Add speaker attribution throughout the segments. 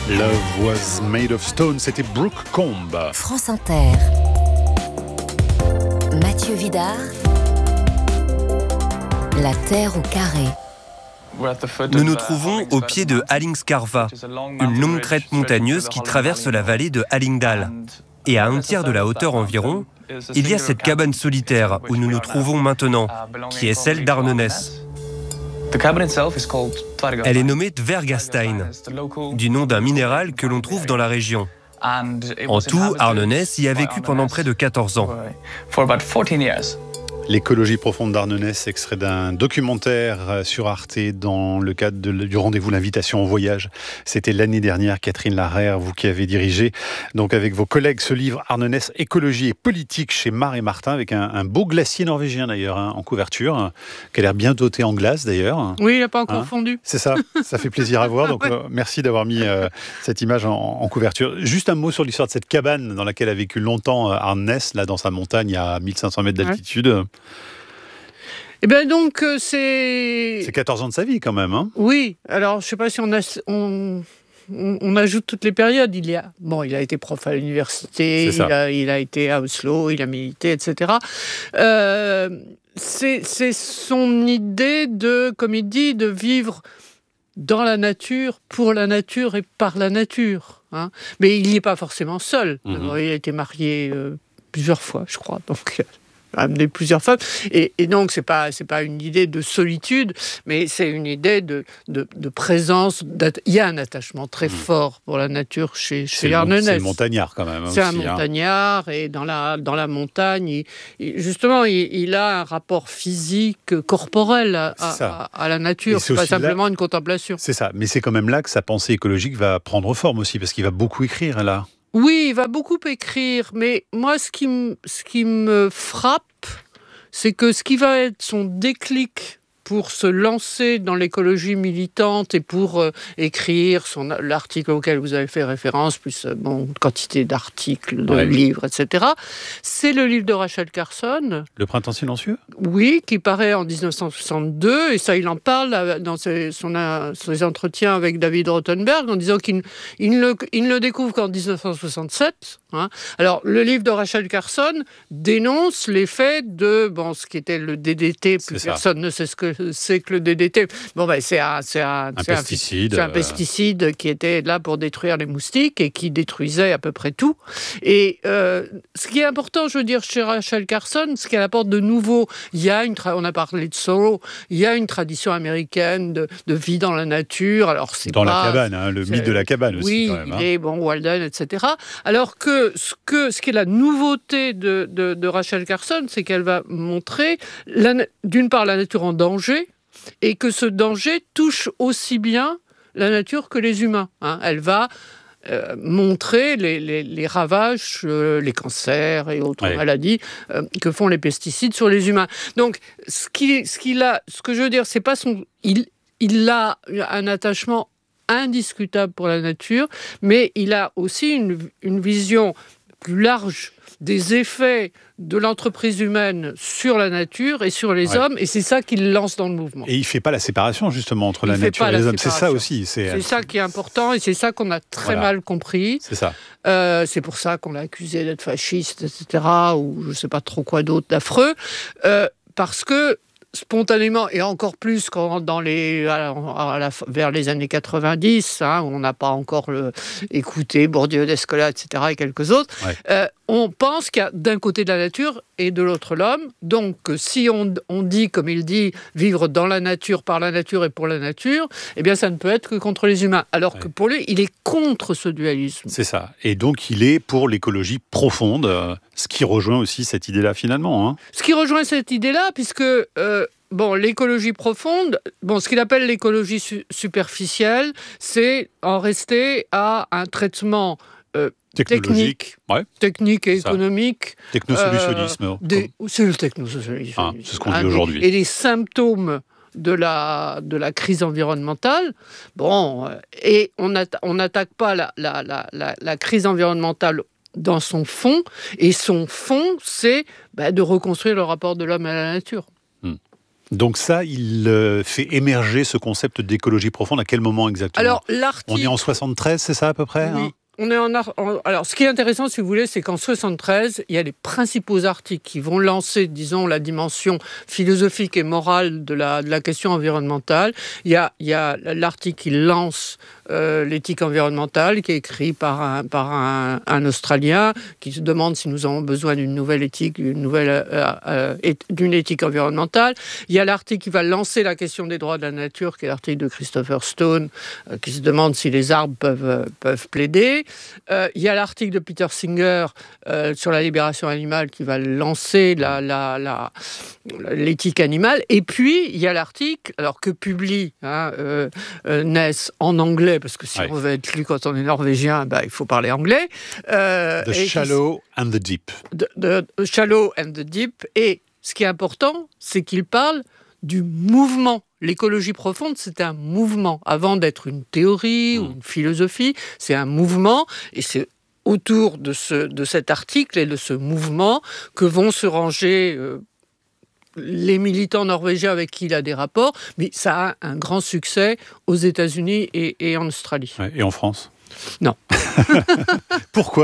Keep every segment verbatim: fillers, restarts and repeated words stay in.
Speaker 1: Love was made of stone, c'était Brooke Combe.
Speaker 2: France Inter. Mathieu Vidard. La Terre au carré.
Speaker 3: Nous nous trouvons au pied de Hallingskarva, une longue crête montagneuse qui traverse la vallée de Hallingdal. Et à un tiers de la hauteur environ, il y a cette cabane solitaire où nous nous trouvons maintenant, qui est celle d'Arneness. Elle est nommée Dvergastein, du nom d'un minéral que l'on trouve dans la région. En tout, Arneness y a vécu pendant près de quatorze ans.
Speaker 1: L'écologie profonde d'Arneness, extrait d'un documentaire sur Arte dans le cadre de, du rendez-vous L'invitation au voyage. C'était l'année dernière, Catherine Larère, vous qui avez dirigé donc avec vos collègues ce livre Arneness, écologie et politique chez Mar et Martin, avec un, un beau glacier norvégien d'ailleurs hein, en couverture, hein, qui a l'air bien doté en glace d'ailleurs.
Speaker 4: Oui, il n'a pas encore
Speaker 1: hein,
Speaker 4: fondu.
Speaker 1: C'est ça, ça fait plaisir à voir. Donc
Speaker 4: ouais.
Speaker 1: euh, merci d'avoir mis euh, cette image en, en couverture. Juste un mot sur l'histoire de cette cabane dans laquelle a vécu longtemps euh, Arneness, là dans sa montagne à mille cinq cents mètres d'altitude. Ouais.
Speaker 4: Eh bien donc c'est...
Speaker 1: C'est quatorze ans de sa vie quand même. Hein
Speaker 4: oui, alors je ne sais pas si on, a, on, on, on ajoute toutes les périodes. Il, y a, bon, il a été prof à l'université, il a, il a été à Oslo, il a milité, et cetera. Euh, c'est, c'est son idée de, comme il dit, de vivre dans la nature, pour la nature et par la nature. Hein. Mais il n'y est pas forcément seul. Mmh. Il a été marié euh, plusieurs fois, je crois, donc... amené plusieurs femmes, et, et donc c'est pas c'est pas une idée de solitude, mais c'est une idée de de, de présence. Il y a un attachement très mmh. fort pour la nature chez chez Arneness.
Speaker 1: C'est le montagnard quand même.
Speaker 4: C'est
Speaker 1: aussi,
Speaker 4: un montagnard hein. Et dans la dans la montagne, il, il, justement, il, il a un rapport physique, corporel à, à, à la nature. C'est, c'est pas simplement là, une contemplation.
Speaker 1: C'est ça, mais c'est quand même là que sa pensée écologique va prendre forme aussi, parce qu'il va beaucoup écrire là.
Speaker 4: Oui, il va beaucoup écrire, mais moi, ce qui, m- ce qui me frappe, c'est que ce qui va être son déclic pour se lancer dans l'écologie militante et pour euh, écrire son, l'article auquel vous avez fait référence, plus euh, bon, quantité d'articles, de ouais. livres, et cetera, c'est le livre de Rachel Carson.
Speaker 1: Le Printemps silencieux ?
Speaker 4: Oui, qui paraît en dix-neuf cent soixante-deux, et ça, il en parle dans ses, son, ses entretiens avec David Rothenberg, en disant qu'il il ne, le, il ne le découvre qu'en dix-neuf cent soixante-sept. Hein. Alors, le livre de Rachel Carson dénonce l'effet de bon, ce qui était le D D T, plus personne ne sait ce que c'est que le D D T. Bon, ben, c'est un, c'est un,
Speaker 1: un
Speaker 4: c'est
Speaker 1: pesticide.
Speaker 4: Un, c'est un pesticide qui était là pour détruire les moustiques et qui détruisait à peu près tout. Et euh, ce qui est important, je veux dire, chez Rachel Carson, ce qu'elle apporte de nouveau, il y a une tra- on a parlé de Thoreau, il y a une tradition américaine de, de vie dans la nature. Alors, c'est
Speaker 1: dans
Speaker 4: pas,
Speaker 1: la cabane, hein, le mythe de la cabane aussi.
Speaker 4: Oui,
Speaker 1: quand même, hein.
Speaker 4: il est, bon, Walden, et cetera. Alors que ce, que, ce qui est la nouveauté de, de, de Rachel Carson, c'est qu'elle va montrer, la, d'une part, la nature en danger, et que ce danger touche aussi bien la nature que les humains. Hein. Elle va euh, montrer les, les, les ravages, euh, les cancers et autres ouais. maladies euh, que font les pesticides sur les humains. Donc, ce, qui, ce, qu'il a, ce que je veux dire, c'est pas son... Il, il a un attachement indiscutable pour la nature, mais il a aussi une, une vision plus large des effets de l'entreprise humaine sur la nature et sur les ouais. hommes, et c'est ça qu'il lance dans le mouvement.
Speaker 1: Et il ne fait pas la séparation, justement, entre il la nature et les hommes. C'est ça aussi. C'est,
Speaker 4: c'est ça qui est important, et c'est ça qu'on a très voilà. mal compris.
Speaker 1: C'est ça.
Speaker 4: Euh, c'est pour ça qu'on l'a accusé d'être fasciste, et cetera, ou je ne sais pas trop quoi d'autre d'affreux, euh, parce que spontanément, et encore plus quand dans les, à la, à la, vers les années quatre-vingt-dix, hein, où on n'a pas encore le, écouté Bourdieu, Descola, et cetera, et quelques autres, ouais. euh, on pense qu'il y a d'un côté de la nature et de l'autre l'homme. Donc, si on, on dit, comme il dit, vivre dans la nature, par la nature et pour la nature, eh bien, ça ne peut être que contre les humains. Alors ouais. que pour lui, il est contre ce dualisme.
Speaker 1: C'est ça. Et donc, il est pour l'écologie profonde, euh, ce qui rejoint aussi cette idée-là, finalement. Hein.
Speaker 4: Ce qui rejoint cette idée-là, puisque... Euh, Bon, l'écologie profonde, bon, ce qu'il appelle l'écologie su- superficielle, c'est en rester à un traitement euh, technique,
Speaker 1: ouais.
Speaker 4: technique et économique.
Speaker 1: Technosolutionnisme.
Speaker 4: Euh, des, c'est le technosolutionnisme.
Speaker 1: Ah, c'est ce qu'on dit hein, aujourd'hui.
Speaker 4: Et les symptômes de la, de la crise environnementale. Bon, et on n'attaque pas la, la, la, la, la crise environnementale dans son fond, et son fond, c'est bah, de reconstruire le rapport de l'homme à la nature.
Speaker 1: Donc ça, il euh, fait émerger ce concept d'écologie profonde à quel moment exactement ?
Speaker 4: Alors, l'article...
Speaker 1: On est en soixante-treize, c'est ça à peu près ?
Speaker 4: Oui.
Speaker 1: hein
Speaker 4: On est en, en, alors, ce qui est intéressant, si vous voulez, c'est qu'en soixante-treize, il y a les principaux articles qui vont lancer, disons, la dimension philosophique et morale de la, de la question environnementale. Il y a, il y a l'article qui lance euh, l'éthique environnementale, qui est écrit par un, par un, un Australien, qui se demande si nous avons besoin d'une nouvelle éthique, d'une nouvelle, euh, euh, et, d'une éthique environnementale. Il y a l'article qui va lancer la question des droits de la nature, qui est l'article de Christopher Stone, euh, qui se demande si les arbres peuvent, euh, peuvent plaider. Euh, il y a l'article de Peter Singer euh, sur la libération animale qui va lancer la, la, la, l'éthique animale. Et puis, il y a l'article, alors que publie hein, euh, euh, Ness en anglais, parce que si ouais. on veut être lu quand on est norvégien, bah, il faut parler anglais.
Speaker 1: Euh, the Shallow and the Deep.
Speaker 4: The, the, the Shallow and the Deep. Et ce qui est important, c'est qu'il parle du mouvement. L'écologie profonde, c'est un mouvement. Avant d'être une théorie mmh. ou une philosophie, c'est un mouvement. Et c'est autour de, ce, de cet article et de ce mouvement que vont se ranger euh, les militants norvégiens avec qui il a des rapports. Mais ça a un grand succès aux États-Unis et, et en Australie.
Speaker 1: Ouais, et en France ?
Speaker 4: Non.
Speaker 1: Pourquoi ?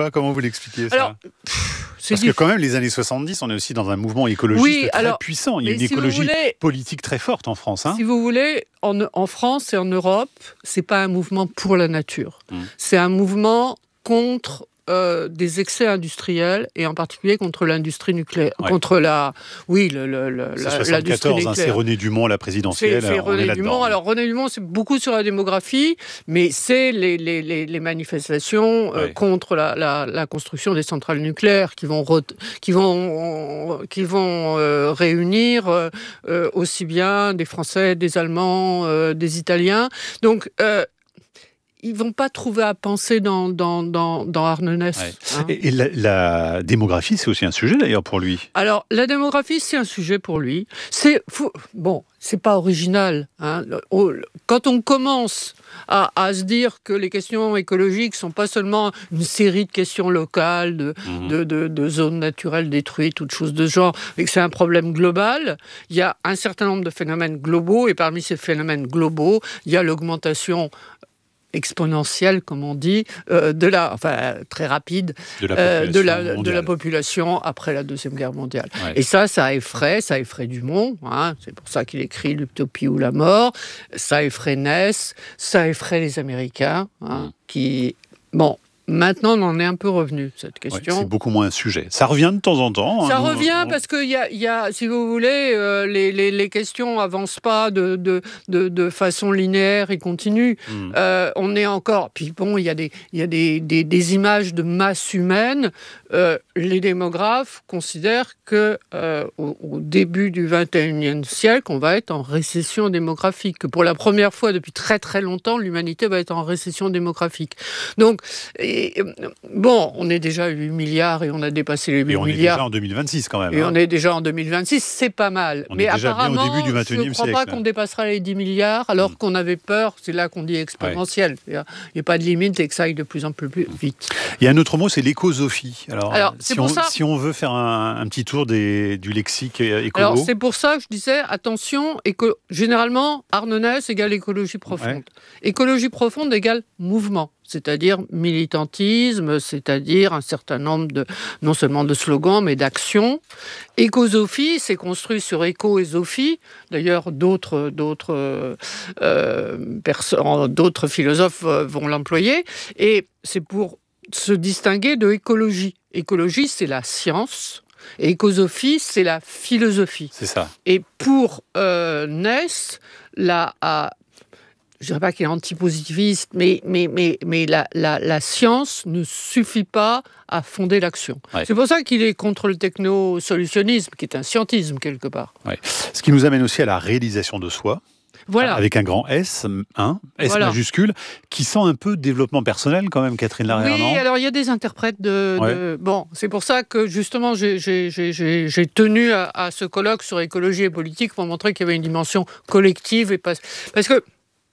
Speaker 1: Comment vous l'expliquez ça ? Alors, pff, c'est Parce diff... que quand même, les années soixante-dix, on est aussi dans un mouvement écologiste oui, très alors, puissant. Il y a une si écologie voulez, politique très forte en France. Hein.
Speaker 4: Si vous voulez, en, en France et en Europe, c'est pas un mouvement pour la nature. Hum. C'est un mouvement contre... Euh, des excès industriels et en particulier contre l'industrie nucléaire, ouais. contre la, oui, le, le, le,
Speaker 1: c'est
Speaker 4: la,
Speaker 1: soixante-quatorze, hein, c'est René Dumont, la présidentielle.
Speaker 4: C'est, c'est René Dumont. Alors René Dumont, c'est beaucoup sur la démographie, mais c'est les, les, les, les manifestations ouais. euh, contre la, la, la construction des centrales nucléaires qui vont, re, qui vont, qui vont euh, réunir euh, aussi bien des Français, des Allemands, euh, des Italiens. Donc euh, ils ne vont pas trouver à penser dans, dans, dans, dans Arnonès. Ouais.
Speaker 1: Hein. Et, et la, la démographie, c'est aussi un sujet d'ailleurs pour lui.
Speaker 4: Alors, la démographie, c'est un sujet pour lui. C'est, faut, bon, c'est pas original. Hein. Quand on commence à, à se dire que les questions écologiques ne sont pas seulement une série de questions locales, de, mmh. de, de, de zones naturelles détruites ou de choses de ce genre, mais que c'est un problème global, il y a un certain nombre de phénomènes globaux, et parmi ces phénomènes globaux, il y a l'augmentation exponentielle, comme on dit, euh, de la, enfin très rapide,
Speaker 1: de la,
Speaker 4: euh, de, la, de la population après la Deuxième Guerre mondiale. Ouais. Et ça, ça effraie, ça effraie Dumont, hein, c'est pour ça qu'il écrit L'Utopie ou la mort, ça effraie Ness, ça effraie les Américains, hein, mmh. qui... Bon, maintenant, on en est un peu revenu, cette question.
Speaker 1: Ouais, c'est beaucoup moins un sujet. Ça revient de temps en temps.
Speaker 4: Ça
Speaker 1: hein,
Speaker 4: revient
Speaker 1: nous,
Speaker 4: parce que, y a, y a, si vous voulez, euh, les, les, les questions n'avancent pas de, de, de, de façon linéaire et continue. Mm. Euh, on est encore... Puis bon, il y a, des, y a des, des, des images de masse humaine. Euh, les démographes considèrent qu'au euh, au début du vingt et unième siècle, on va être en récession démographique. Que pour la première fois depuis très très longtemps, l'humanité va être en récession démographique. Donc... Et, bon, on est déjà à huit milliards et on a dépassé les huit milliards.
Speaker 1: Et on milliards. est déjà en deux mille vingt-six quand même.
Speaker 4: Et
Speaker 1: hein.
Speaker 4: on est déjà en deux mille vingt-six, c'est pas mal.
Speaker 1: On
Speaker 4: Mais
Speaker 1: est déjà
Speaker 4: apparemment,
Speaker 1: bien au début du vingt et unième
Speaker 4: je ne crois
Speaker 1: siècle.
Speaker 4: pas qu'on dépassera les dix milliards alors mmh. qu'on avait peur, c'est là qu'on dit exponentiel. Ouais. Il n'y a pas de limite et que ça aille de plus en plus vite.
Speaker 1: Il y a un autre mot, c'est l'écosophie. Alors,
Speaker 4: alors c'est
Speaker 1: si,
Speaker 4: pour
Speaker 1: on,
Speaker 4: ça...
Speaker 1: si on veut faire un, un petit tour des, du lexique écolo...
Speaker 4: Alors c'est pour ça que je disais, attention, éco... généralement, Arnonès égale écologie profonde. Ouais. Écologie profonde égale mouvement. C'est-à-dire militantisme, c'est-à-dire un certain nombre de, non seulement de slogans, mais d'actions. Écosophie, c'est construit sur éco et sophie. D'ailleurs, d'autres, d'autres, euh, perso- d'autres philosophes vont l'employer. Et c'est pour se distinguer de écologie. Écologie, c'est la science. Et écosophie, c'est la philosophie.
Speaker 1: C'est ça.
Speaker 4: Et pour euh, Ness, la... À, je ne dirais pas qu'il est antipositiviste, mais, mais, mais, mais la, la, la science ne suffit pas à fonder l'action. Ouais. C'est pour ça qu'il est contre le technosolutionnisme, qui est un scientisme quelque part.
Speaker 1: Ouais. Ce qui nous amène aussi à la réalisation de soi,
Speaker 4: voilà.
Speaker 1: Avec un grand S, hein, S voilà. majuscule, qui sent un peu développement personnel quand même, Catherine Larère,
Speaker 4: oui,
Speaker 1: non ?
Speaker 4: Oui, alors il y a des interprètes de... Ouais. de... Bon, c'est pour ça que justement j'ai, j'ai, j'ai, j'ai tenu à, à ce colloque sur écologie et politique pour montrer qu'il y avait une dimension collective. Et pas... Parce que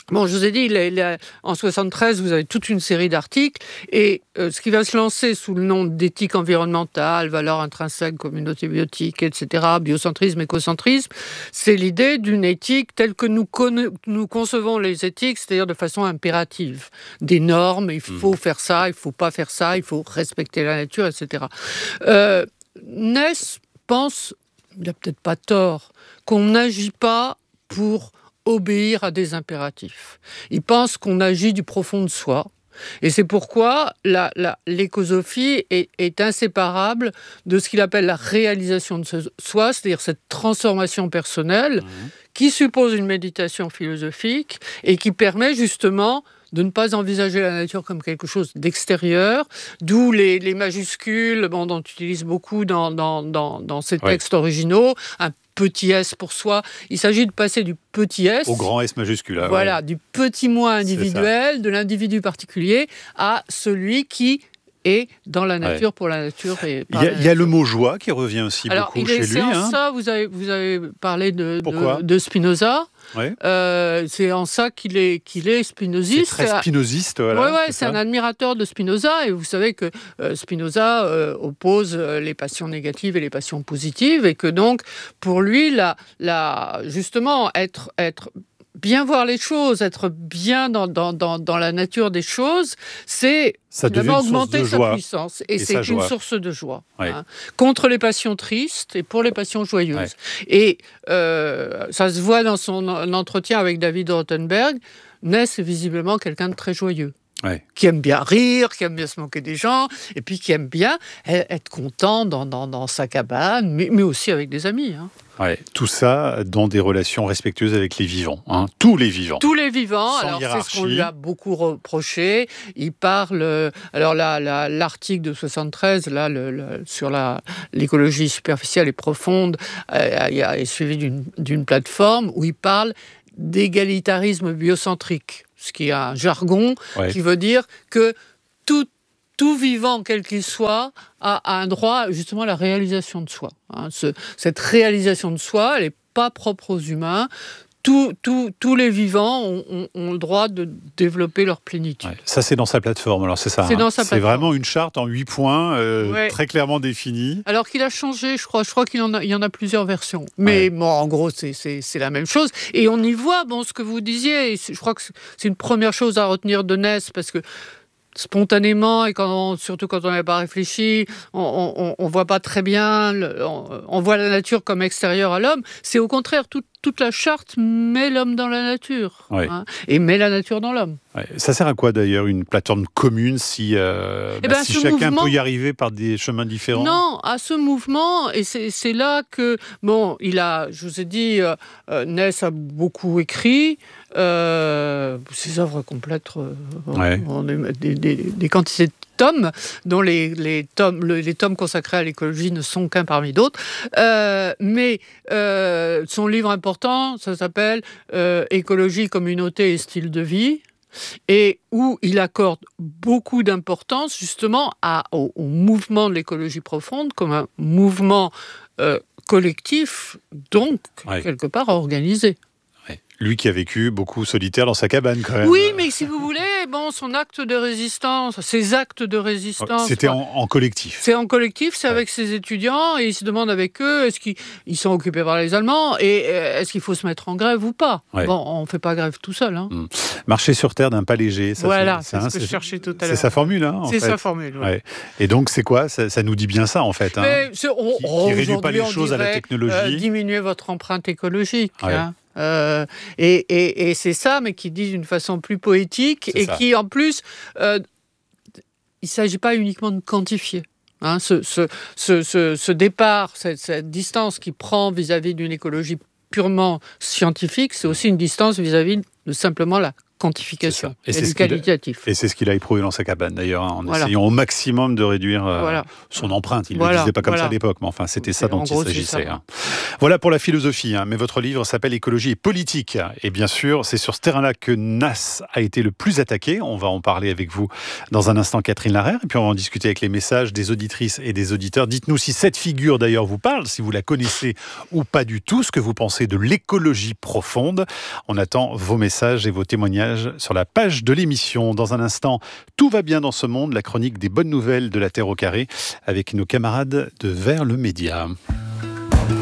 Speaker 4: Bon, je vous ai dit, il a, il a, en soixante-treize, vous avez toute une série d'articles, et euh, ce qui va se lancer sous le nom d'éthique environnementale, valeurs intrinsèques, communauté biotique, et cetera, biocentrisme, écocentrisme, c'est l'idée d'une éthique telle que nous, conna- nous concevons les éthiques, c'est-à-dire de façon impérative. Des normes, il faut mmh. faire ça, il ne faut pas faire ça, il faut respecter la nature, et cetera. Euh, Naess pense, il n'a peut-être pas tort, qu'on n'agit pas pour obéir à des impératifs. Il pense qu'on agit du profond de soi. Et c'est pourquoi la, la, l'écosophie est, est inséparable de ce qu'il appelle la réalisation de soi, c'est-à-dire cette transformation personnelle mmh. qui suppose une méditation philosophique et qui permet justement de ne pas envisager la nature comme quelque chose d'extérieur, d'où les, les majuscules, bon, dont on utilise beaucoup dans, dans, dans, dans ces textes ouais. originaux, un petit s pour soi. Il s'agit de passer du petit s
Speaker 1: au grand S majuscule.
Speaker 4: Voilà,
Speaker 1: ouais.
Speaker 4: du petit moi individuel, de l'individu particulier, à celui qui est dans la nature, ouais. pour la nature. Et
Speaker 1: il, y a, il y a le mot joie qui revient aussi
Speaker 4: Alors,
Speaker 1: beaucoup
Speaker 4: il
Speaker 1: chez
Speaker 4: est,
Speaker 1: lui.
Speaker 4: C'est en
Speaker 1: hein.
Speaker 4: ça, vous avez, vous avez parlé de,
Speaker 1: de,
Speaker 4: de Spinoza.
Speaker 1: Ouais.
Speaker 4: Euh, c'est en ça qu'il est, qu'il est spinoziste.
Speaker 1: C'est très spinoziste, voilà.
Speaker 4: Ouais, ouais,
Speaker 1: c'est,
Speaker 4: c'est un admirateur de Spinoza, et vous savez que euh, Spinoza euh, oppose euh, les passions négatives et les passions positives, et que donc, pour lui, la, la, justement, être, être bien voir les choses, être bien dans, dans, dans, dans la nature des choses, c'est finalement augmenter sa puissance. Et, et c'est une joie. source de joie. Ouais. Hein, contre les passions tristes et pour les passions joyeuses. Ouais. Et euh, ça se voit dans son entretien avec David Rothenberg. Naess est visiblement quelqu'un de très joyeux. Ouais. Qui aime bien rire, qui aime bien se moquer des gens, et puis qui aime bien être content dans, dans, dans sa cabane, mais, mais aussi avec des amis. Hein.
Speaker 1: Ouais, tout ça dans des relations respectueuses avec les vivants, hein, tous les vivants.
Speaker 4: Tous les vivants,
Speaker 1: Sans
Speaker 4: alors
Speaker 1: hiérarchie.
Speaker 4: C'est ce qu'on lui a beaucoup reproché. Il parle, alors là, là, l'article de soixante-treize, là, le, le, sur la, l'écologie superficielle et profonde, euh, est suivi d'une, d'une plateforme où il parle d'égalitarisme biocentrique, ce qui est un jargon ouais. qui veut dire que tout Tout vivant, quel qu'il soit, a, a un droit justement à la réalisation de soi. Hein, ce, cette réalisation de soi, elle n'est pas propre aux humains. Tout, tout, tous les vivants ont, ont, ont le droit de développer leur plénitude. Ouais,
Speaker 1: ça, c'est dans sa plateforme, alors c'est ça.
Speaker 4: C'est,
Speaker 1: hein.
Speaker 4: dans sa
Speaker 1: c'est vraiment une charte en huit points, euh, ouais. très clairement définie.
Speaker 4: Alors qu'il a changé, je crois. Je crois qu'il en a, il y en a plusieurs versions. Mais ouais. bon, en gros, c'est, c'est, c'est la même chose. Et on y voit, bon, ce que vous disiez, je crois que c'est une première chose à retenir de Naess, parce que spontanément, et quand on, surtout quand on n'a pas réfléchi, on ne voit pas très bien, le, on, on voit la nature comme extérieure à l'homme. C'est au contraire, tout, toute la charte met l'homme dans la nature, ouais. hein, et met la nature dans l'homme.
Speaker 1: Ouais. Ça sert à quoi d'ailleurs, une plateforme commune, si, euh, bah, ben, si chacun mouvement... peut y arriver par des chemins différents?
Speaker 4: Non, à ce mouvement, et c'est, c'est là que, bon, il a, je vous ai dit, euh, euh, Naess a beaucoup écrit, euh, ses œuvres complètes, euh, ouais. on, on a des, des, des quantités de tomes, dont les, les, tomes, le, les tomes consacrés à l'écologie ne sont qu'un parmi d'autres. Euh, mais euh, son livre important, ça s'appelle euh, « Écologie, communauté et style de vie », et où il accorde beaucoup d'importance justement à, au, au mouvement de l'écologie profonde comme un mouvement euh, collectif, donc ouais. quelque part organisé.
Speaker 1: Lui qui a vécu beaucoup solitaire dans sa cabane, quand même.
Speaker 4: Oui, mais si vous voulez, bon, son acte de résistance, ses actes de résistance...
Speaker 1: C'était en, en collectif.
Speaker 4: C'est en collectif, c'est ouais. avec ses étudiants, et il se demande avec eux, est-ce qu'ils ils sont occupés par les Allemands, et est-ce qu'il faut se mettre en grève ou pas? ouais. Bon, on ne fait pas grève tout seul. Hein. Mmh.
Speaker 1: Marcher sur terre d'un pas léger. Ça,
Speaker 4: voilà,
Speaker 1: c'est,
Speaker 4: c'est,
Speaker 1: hein,
Speaker 4: ce que
Speaker 1: c'est,
Speaker 4: je cherchais tout à l'heure.
Speaker 1: C'est sa formule, hein, en
Speaker 4: C'est
Speaker 1: fait.
Speaker 4: sa formule, oui. ouais.
Speaker 1: Et donc, c'est quoi ça, ça nous dit bien ça, en fait. Hein,
Speaker 4: mais c'est, on,
Speaker 1: qui ne réduit pas les choses
Speaker 4: dirait,
Speaker 1: à la technologie.
Speaker 4: Euh, diminuer votre empreinte écologique. Ouais. Hein. Euh, et, et, et c'est ça, mais qui dit d'une façon plus poétique, c'est et ça. Qui, en plus, euh, il ne s'agit pas uniquement de quantifier. Hein, ce, ce, ce, ce, ce départ, cette, cette distance qu'il prend vis-à-vis d'une écologie purement scientifique, c'est aussi une distance vis-à-vis de simplement la quantification.
Speaker 1: Et
Speaker 4: il y a
Speaker 1: c'est
Speaker 4: du
Speaker 1: ce qu'il a-
Speaker 4: qualitatif.
Speaker 1: Et c'est ce qu'il a éprouvé dans sa cabane, d'ailleurs, hein, en
Speaker 4: Voilà.
Speaker 1: essayant au maximum de réduire euh,
Speaker 4: Voilà.
Speaker 1: son empreinte. Il ne
Speaker 4: Voilà,
Speaker 1: le disait pas comme
Speaker 4: voilà.
Speaker 1: ça à l'époque, mais enfin, c'était ça
Speaker 4: C'est-
Speaker 1: dont
Speaker 4: en
Speaker 1: il
Speaker 4: gros, c'est
Speaker 1: s'agissait.
Speaker 4: ça.
Speaker 1: hein. Voilà pour la philosophie, hein, mais votre livre s'appelle Écologie et politique. Et bien sûr, c'est sur ce terrain-là que N A S a été le plus attaqué. On va en parler avec vous dans un instant, Catherine Larère, et puis on va en discuter avec les messages des auditrices et des auditeurs. Dites-nous si cette figure, d'ailleurs, vous parle, si vous la connaissez ou pas du tout, ce que vous pensez de l'écologie profonde. On attend vos messages et vos témoignages sur la page de l'émission. Dans un instant, tout va bien dans ce monde, la chronique des bonnes nouvelles de la Terre au carré avec nos camarades de Vers le Média.